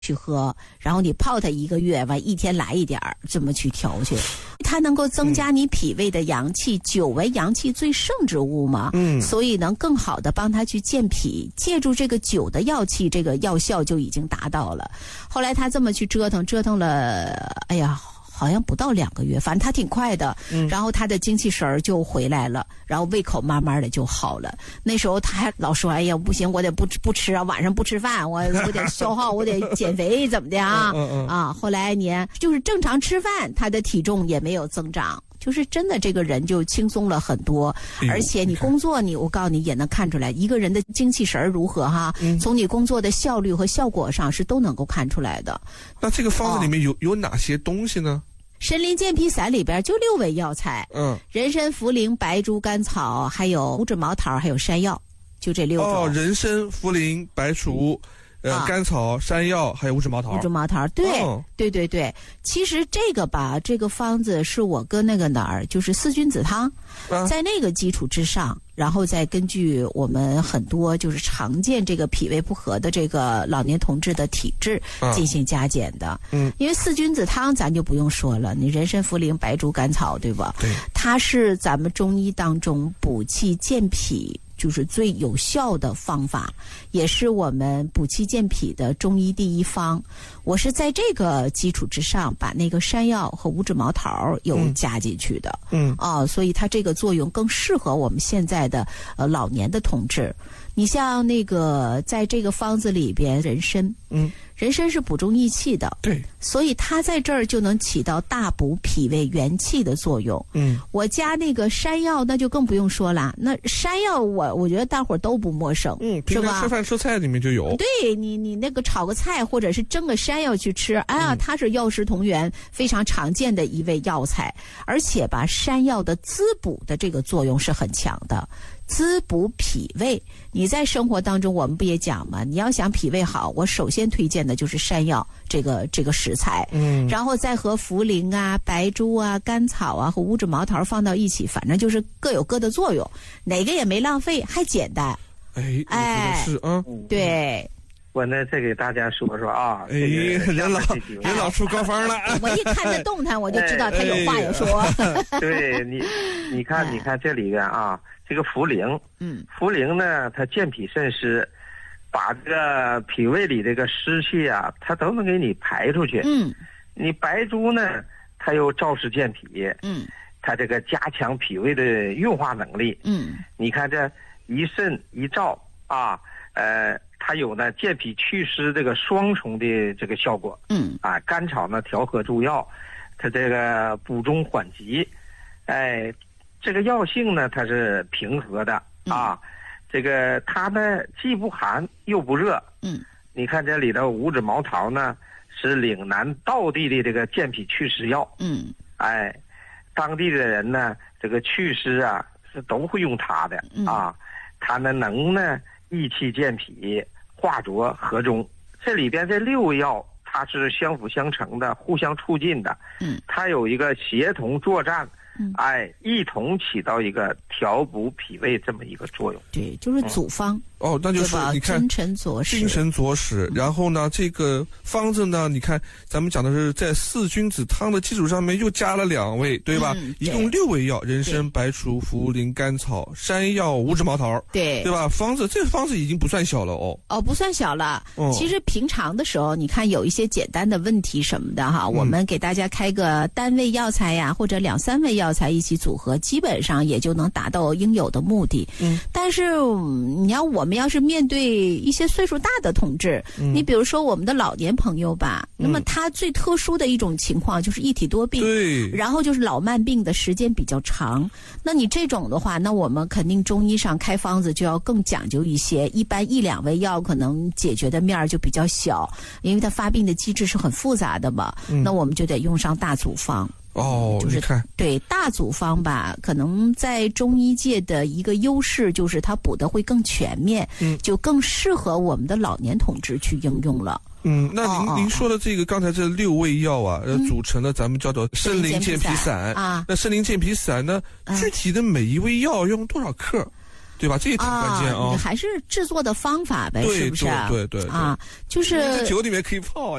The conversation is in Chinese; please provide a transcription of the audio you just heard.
去喝，然后你泡它1个月，完1天来一点儿，这么去调去，它能够增加你脾胃的阳气。酒为阳气最盛之物嘛，所以能更好的帮它去健脾，借助这个酒的药气，这个药效就已经达到了。后来他这么去折腾了，哎呀，好像不到2个月，反正他挺快的，然后他的精气神儿就回来了，然后胃口慢慢的就好了。那时候他还老说，哎呀不行，我得不吃啊，晚上不吃饭，我得消耗，我得减肥怎么的啊？啊，后来你就是正常吃饭，他的体重也没有增长。就是真的，这个人就轻松了很多，而且你工作我告诉你也能看出来，一个人的精气神如何哈，从你工作的效率和效果上是都能够看出来的。 那这个方子里面有哪些东西呢？ 参苓健脾散里边就6味药材，人参、茯苓、白术、甘草，还有五指毛桃，还有山药，就这6种。 人参、茯苓、白术。甘草、山药还有五指毛桃。 五指毛桃，对。其实这个吧，这个方子是我跟那个就是4君子汤，在那个基础之上，然后再根据我们很多就是常见这个脾胃不和的这个老年同志的体质进行加减的。因为4君子汤咱就不用说了，你人参、茯苓、白术、甘草，对吧？对，它是咱们中医当中补气健脾就是最有效的方法，也是我们补气健脾的中医第一方。我是在这个基础之上，把那个山药和五指毛桃又加进去的。所以它这个作用更适合我们现在的老年的同志。你像那个在这个方子里边，人参，人参是补中益气的，对，所以它在这儿就能起到大补脾胃元气的作用。我加那个山药，那就更不用说了。那山药我觉得大伙儿都不陌生， 平常吃饭吃菜里面就有。 对，你那个炒个菜或者是蒸个山药去吃，它是药食同源，非常常见的一味药材，而且吧，山药的滋补的这个作用是很强的。滋补脾胃，你在生活当中我们不也讲吗？你要想脾胃好，我首先推荐的就是山药这个食材，然后再和茯苓啊、白术啊、甘草啊和五指毛桃放到一起，反正就是各有各的作用，哪个也没浪费，还简单。 哎，是啊， 对。 我呢，再给大家说说啊， 人老出高方了。 我一看这动弹，我就知道他有话要说。 对你看这里边啊，这个茯苓，茯苓呢，它健脾渗湿，把这个脾胃里这个湿气啊，它都能给你排出去。你白术呢，它又燥湿健脾，它这个加强脾胃的运化能力。你看这一渗一燥啊，它有呢健脾祛湿这个双重的这个效果。甘草呢调和助药，它这个补中缓急，这个药性呢它是平和的啊，这个它呢既不寒又不热。你看这里头五指毛桃呢是岭南道地的这个健脾祛湿药。当地的人呢这个祛湿啊是都会用它的啊，它呢能呢益气健脾，化浊和中。这里边这6味药它是相辅相成的，互相促进的。它有一个协同作战，一同起到一个调补脾胃这么一个作用。 对，就是组方。 那就是你看精神佐使， 然后呢，这个方子呢，你看咱们讲的是在4君子汤的基础上面又加了2味，对吧？一共6味药：人参、白术、茯苓、甘草、山药、五指毛桃，对吧？这个方子已经不算小了不算小了。其实平常的时候，你看有一些简单的问题什么的哈，我们给大家开个单味药材呀，或者2、3味药材一起组合，基本上也就能达到应有的目的。但是你要我们要是面对一些岁数大的同志，你比如说我们的老年朋友吧，那么他最特殊的一种情况就是一体多病，然后就是老慢病的时间比较长。那你这种的话，那我们肯定中医上开方子就要更讲究一些，一般1、2味药可能解决的面儿就比较小，因为它发病的机制是很复杂的嘛。那我们就得用上大组方。就是对大组方吧，可能在中医界的一个优势就是它补的会更全面，就更适合我们的老年同志去应用了。 那您说的这个刚才这6味药啊，组成的咱们叫做参苓健脾散啊。那参苓健脾散呢，具体的每一味药用多少克？ 对吧？这也挺关键啊。 还是制作的方法呗，是不是？ 对啊，就是酒里面可以泡。